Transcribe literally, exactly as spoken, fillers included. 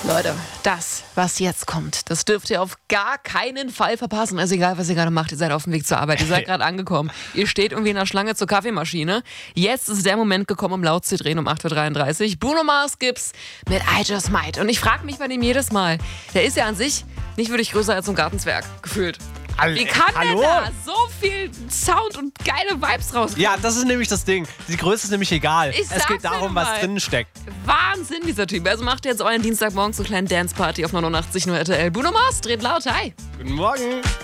Leute, das, was jetzt kommt, das dürft ihr auf gar keinen Fall verpassen. Also egal, was ihr gerade macht, ihr seid auf dem Weg zur Arbeit, ihr seid gerade angekommen. Ihr steht irgendwie in der Schlange zur Kaffeemaschine. Jetzt ist der Moment gekommen, um laut zu drehen um acht Uhr dreiunddreißig. Bruno Mars gibt's mit I Just Might. Und ich frage mich bei dem jedes Mal, der ist ja an sich nicht wirklich größer als so ein Gartenzwerg, gefühlt. All, Wie kann Hallo? der da so viel Sound und geile Vibes raus? Ja, das ist nämlich das Ding. Die Größe ist nämlich egal. Ich Es sag's geht dir darum, mal. was drinnen steckt. Wahnsinn, dieser Typ. Also macht jetzt euren Dienstagmorgen zur kleinen Dance-Party auf neunundachtzig Komma null R T L. Bruno Mars dreht laut, hi. Guten Morgen.